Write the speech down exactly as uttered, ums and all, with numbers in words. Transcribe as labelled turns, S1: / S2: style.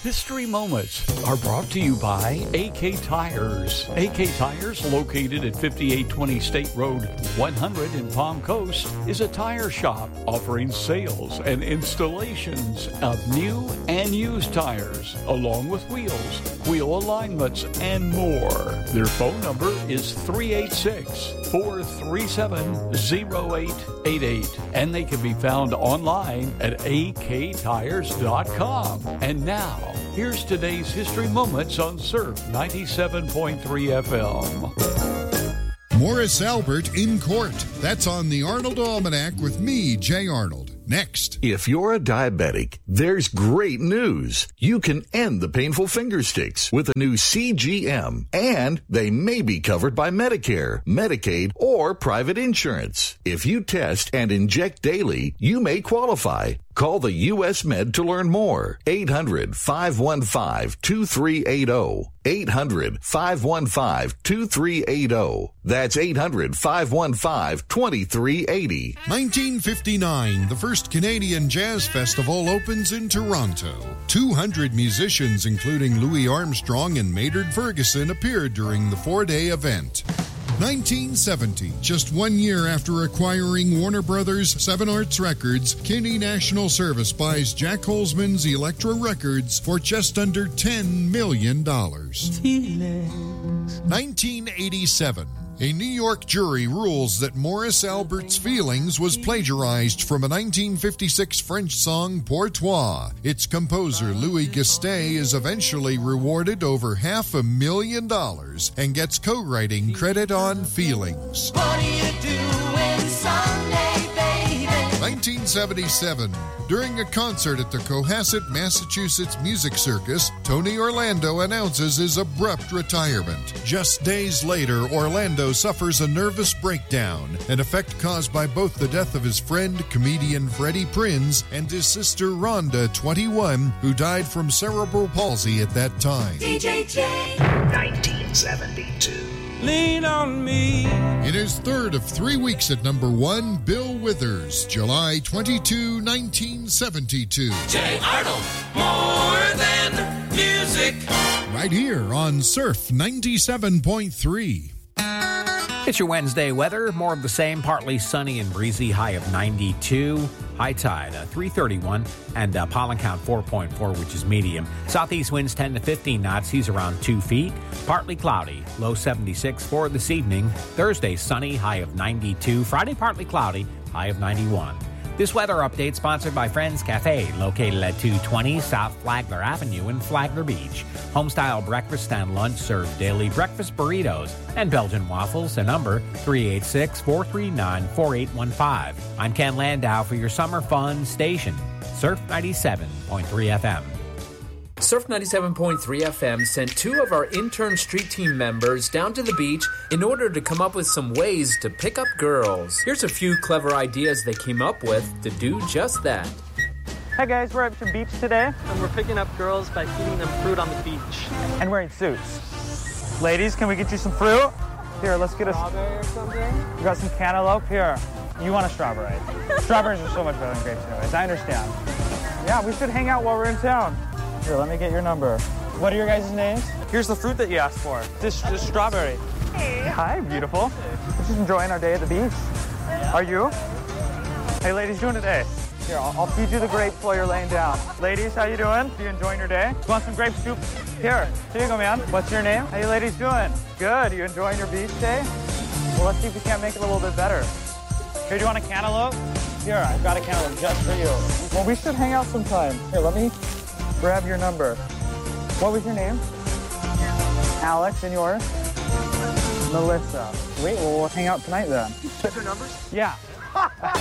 S1: History Moments are brought to you by A K Tires. A K Tires, located at fifty-eight twenty State Road one hundred in Palm Coast, is a tire shop offering sales and installations of new and used tires, along with wheels, wheel alignments, and more. Their phone number is three eight six, four three seven, zero eight eight eight, and they can be found online at a k tires dot com. And now, here's today's History Moments on Surf ninety-seven point three F M.
S2: Morris Albert in court. That's on the Arnold Almanac with me, Jay Arnold. Next.
S3: If you're a diabetic, there's great news. You can end the painful finger sticks with a new C G M, and they may be covered by Medicare, Medicaid, or private insurance. If you test and inject daily, you may qualify. Call the U S Med to learn more. eight hundred, five one five, two three eight zero. eight hundred, five one five, two three eight zero. That's eight hundred, five one five, two three eight zero.
S2: nineteen fifty-nine, the first Canadian Jazz Festival opens in Toronto. two hundred musicians, including Louis Armstrong and Maynard Ferguson, appeared during the four-day event. nineteen seventy, just one year after acquiring Warner Brothers Seven Arts Records, Kinney National Service buys Jack Holzman's Elektra Records for just under ten million dollars. nineteen eighty-seven, a New York jury rules that Morris Albert's Feelings was plagiarized from a nineteen fifty-six French song, Pour Toi. Its composer, Louis Gastet, is eventually rewarded over half a million dollars and gets co-writing credit on Feelings.
S4: What are you doing Sunday, baby?
S2: nineteen seventy-seven, during a concert at the Cohasset, Massachusetts Music Circus, Tony Orlando announces his abrupt retirement. Just days later, Orlando suffers a nervous breakdown, an effect caused by both the death of his friend, comedian Freddie Prinze, and his sister Rhonda, twenty-one, who died from cerebral palsy at that time.
S4: D J J.
S5: nineteen seventy-two.
S6: Lean on me.
S2: In his third of three weeks at number one, Bill Withers, July twenty-second, nineteen seventy-two.
S6: Jay Arnold, more than music.
S2: Right here on Surf ninety-seven point three.
S7: It's your Wednesday weather. More of the same, partly sunny and breezy, high of ninety-two. High tide, uh, three thirty-one, and uh, pollen count four point four, which is medium. Southeast winds ten to fifteen knots, seas around two feet. Partly cloudy, low seventy-six for this evening. Thursday, sunny, high of ninety-two. Friday, partly cloudy, high of ninety-one. This weather update sponsored by Friends Cafe, located at two twenty South Flagler Avenue in Flagler Beach. Homestyle breakfast and lunch served daily breakfast burritos and Belgian waffles. A number three eight six, four three nine, four eight one five. I'm Ken Landau for your summer fun station, Surf ninety-seven point three F M.
S8: Surf ninety-seven point three F M sent two of our intern street team members down to the beach in order to come up with some ways to pick up girls. Here's a few clever ideas they came up with to do just that.
S9: Hey guys, we're at the beach today.
S10: And we're picking up girls by feeding them fruit on the beach.
S9: And wearing suits. Ladies, can we get you some fruit? Here, let's get a...
S10: Strawberry or something?
S9: We got some cantaloupe. Here, you want a strawberry. Strawberries are so much better than grapes anyways, I understand. Yeah, we should hang out while we're in town. Here, let me get your number. What are your guys' names? Here's the fruit that you asked for. This, this strawberry.
S11: Hey.
S9: Hi, beautiful. We're just enjoying our day at the beach. Are you? Hey, ladies, doing today? Here, I'll, I'll feed you the grapes while you're laying down. Ladies, how you doing? Are you enjoying your day? You want some grape soup? Here, here you go, man. What's your name? How you ladies doing? Good. You enjoying your beach day? Well, let's see if we can't make it a little bit better. Here, do you want a cantaloupe? Here, I've got a cantaloupe just for you. Well, we should hang out sometime. Here, let me grab your number. What was your name? Alex, and yours? Melissa. Sweet, well, we'll hang out tonight then.
S10: Your numbers?
S9: Yeah.